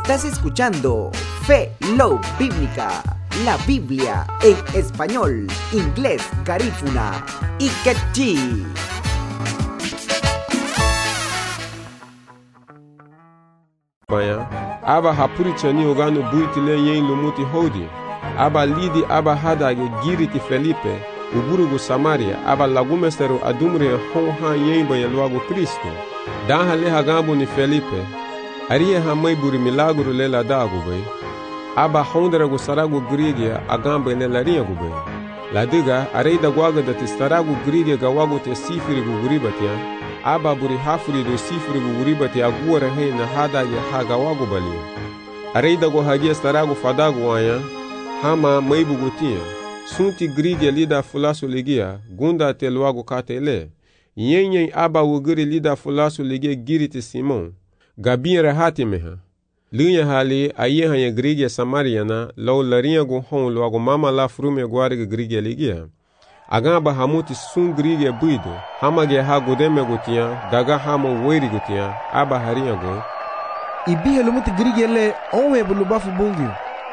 Estás escuchando Fe, Love Bíblica, la Biblia en español, inglés, garífuna y quechí. Aba hapuri chani ogano buitile yen lumuti hodi. Aba lidi aba hadage giriti Felipe, uburugu Samaria, aba lagumesteru adumre honha yen bayelwago Cristo. Dan hale hagambo ni Felipe, ariye hamay buri milagro lela dago bay. Aba honderago sarago grigia agambe lela riago bay. Ladiga areida gwaga da tistarago grigia gawago te sifirigo guribatia. Aba buri hafuri do sifirigo guribati aguara he na hada ya hagawago bali. Areida go hagia starago fadago wanya, hama maibugo tia. Sunti grigia lida fulasu ligia, gunda telwago katele. Yenyen aba wugiri lida fulasu ligia giriti Simon. Gabin rahati meha. Lunya hali aye hanya grigia Samariana, lau laringa go hon lwago mama la frume guariga grigia ligia. Agamba hamuti sun grigia buido, hamage ha godeme gotia, daga hamo weri gotia, aba haringa go. Ibihe lumuti grigia le onwe bulubafu bungi.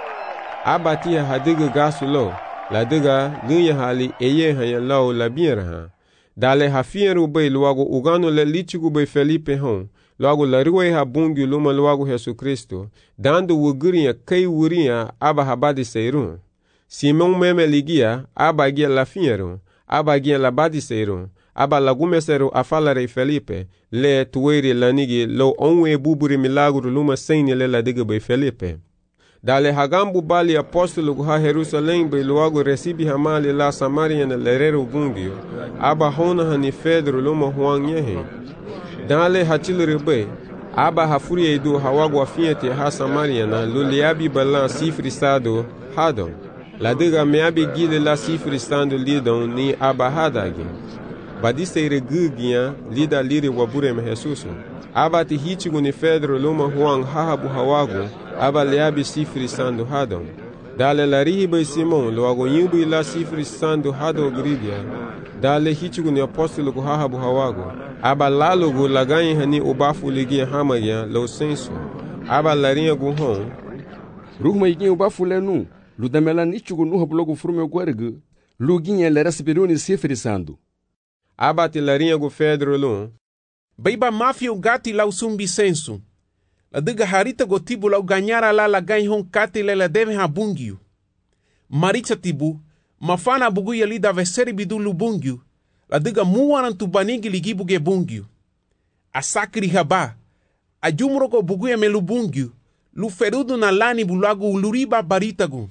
Aba tia hadiga gasu lo, la diga lunya hali eye hanya lau la bieraha. Dale hafieru bay luago ugano le lichigu bay Felipe hon, luago la ruwe ha bungi luma luago Jesu Kristo, dando wuguria kei wuria aba habadi seirun. Simon meme ligia, aba gia la fiero, aba gia la badisero, aba la gumesero afalare Felipe, le tueri lanigi lo onwe buburi milagro luma seini le la diga bay Felipe. Dale hagambu bali apostolo ha Jerusalém bay luago recibi hamali la Samaria na lerero gungio, aba hona hani Pedro luma huang yehe. Dale hachilere bay, aba hafuri edu hawago afiete ha Samaria na luliabi balan sifri sado hadon. La diga meabi gile la sifri stando lidon ni aba hadagi. Badiseire gugia lida liri wabure me Jesusu. Aba ti hitigu ni Pedro luma huang hahabu hawago, aba leabi sifri stando hadon. Dale la rihiba Simon luago yimbu la sifri stando hado grigia. Dale hitigu ni apostolo ku hahabu hawago. Aba lalogu laganyi hani ubafu ligia hamaya lo senso. Aba larinha gu hon. Ruhma igi ubafu lenu. Ludamela nichugu nuha blogo frume guergu. Luginha lera sibiruni sifrisando. Aba te larinha gu Pedro lu. Baiba mafia o gati lau sumbi senso. La diga harita go tibu lau ganyara la ganyi hon kati la deve habungio. Maritza tibu, mafana bugu ya lida veseri bidu lubungio. La diga muanan tu banigi ligibu ge bungio. Asakri haba. Ajumro go bugu ya melubungio. Lu ferudo na lani bulago uluriba baritagu.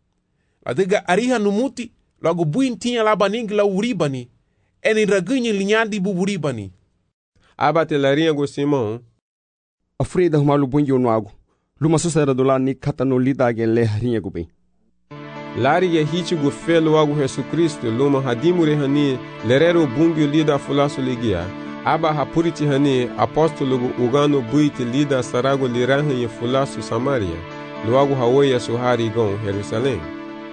La diga ariha numuti, lago buin tinha la baningi la uribani, eni ragunyi linhadi buburibani. Aba te larinha go Simon. Afrida humalu bungi onuago. Luma susera do lani katano lidage le harinha go bem. Lari ye hiti go felo ago Jesu Cristo, luma hadimure hani, lerero bungi lida fulasu ligia. Aba hapuriti hani, apostolo go ugano buiti lida sarago lirahan ye fulasu Samaria, luago hawoya suhari gon Jerusalém.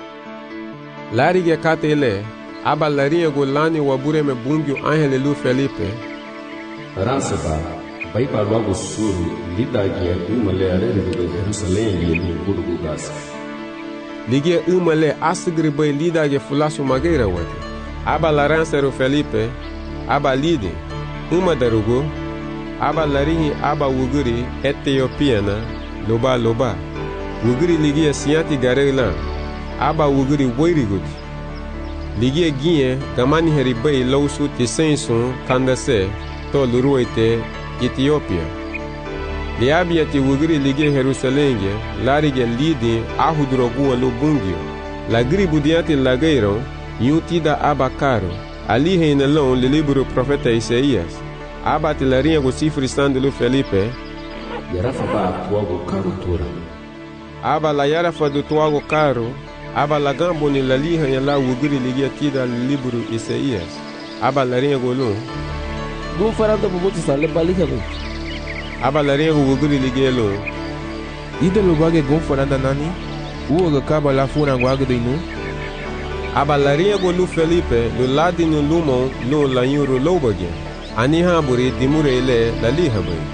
Lari ge kate ele, aba larinha go lani wabure me bungio angele lu Felipe. Ranseba, baipa luago suru, lida ge umale arere do Jerusalém ye ni burugu gasa. Ligia umale asgri bay lida ge fulasu mageira wate. Aba laransero Felipe, aba lide. Uma darugo, aba larihi aba wuguri Etiopiana, loba. Wuguri ligia siati garela, aba wuguri wairiguti. Ligia ginye gamani heribay lausu tisensun kandase, to luruete Ethiopia. Liabia ti wuguri ligia Jerusalenge, larige lidi ahudrogu lubungio. Lagri budiati lagairo, yutida aba caro. Ali reina long le livro profeta Isaías. Aba te larinha go sifri stando lu Felipe. Yarafa ba tuago caro tura. Aba la yarafa do tuago caro. Aba la gambo ni la liha ya la wugiri ligia tida livro Isaías. Aba larinha go lu. Dum farada bubuti sale balika go. Aba larinha go wugiri ligia lu. Ida lu bage gon farada nani? Uoga kaba la fura ngwaga do inu. Aba larinha go lu Felipe, lu ladi no lumon, lu la yuro lobage. Ani haburi dimure ele la liha bay.